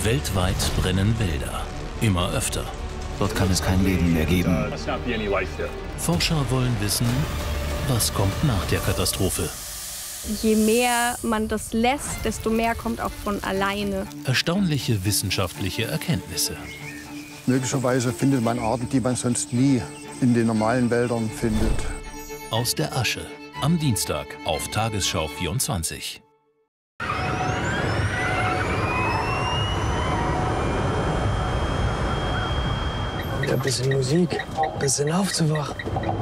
Weltweit brennen Wälder. Immer öfter. Dort kann es kein Leben mehr geben. Forscher wollen wissen, was kommt nach der Katastrophe. Je mehr man das lässt, desto mehr kommt auch von alleine. Erstaunliche wissenschaftliche Erkenntnisse. Möglicherweise findet man Arten, die man sonst nie in den normalen Wäldern findet. Aus der Asche. Am Dienstag auf Tagesschau 24. Ein bisschen Musik, ein bisschen aufzuwachen.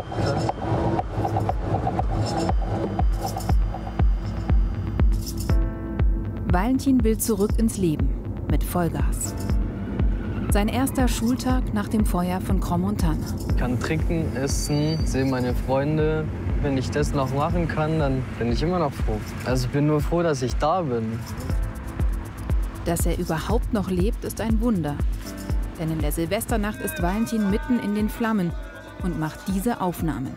Valentin will zurück ins Leben mit Vollgas. Sein erster Schultag nach dem Feuer von Crans-Montana. Ich kann trinken, essen, sehe meine Freunde. Wenn ich das noch machen kann, dann bin ich immer noch froh. Also ich bin nur froh, dass ich da bin. Dass er überhaupt noch lebt, ist ein Wunder. Denn in der Silvesternacht ist Valentin mitten in den Flammen und macht diese Aufnahmen.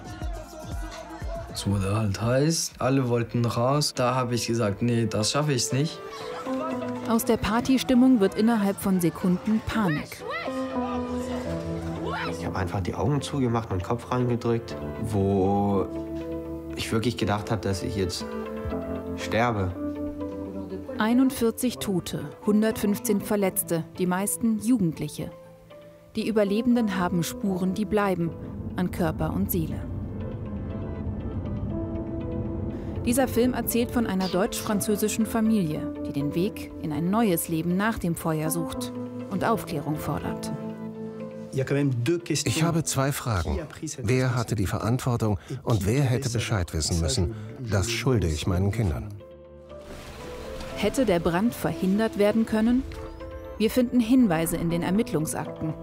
Es wurde halt heiß, alle wollten raus. Da habe ich gesagt, nee, das schaffe ich nicht. Aus der Partystimmung wird innerhalb von Sekunden Panik. Ich habe einfach die Augen zugemacht und den Kopf reingedrückt, wo ich wirklich gedacht habe, dass ich jetzt sterbe. 41 Tote, 115 Verletzte, die meisten Jugendliche. Die Überlebenden haben Spuren, die bleiben, an Körper und Seele. Dieser Film erzählt von einer deutsch-französischen Familie, die den Weg in ein neues Leben nach dem Feuer sucht und Aufklärung fordert. Ich habe zwei Fragen. Wer hatte die Verantwortung und wer hätte Bescheid wissen müssen? Das schulde ich meinen Kindern. Hätte der Brand verhindert werden können? Wir finden Hinweise in den Ermittlungsakten.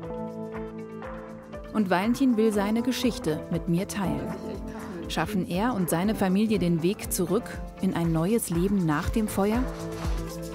Und Valentin will seine Geschichte mit mir teilen. Schaffen er und seine Familie den Weg zurück in ein neues Leben nach dem Feuer?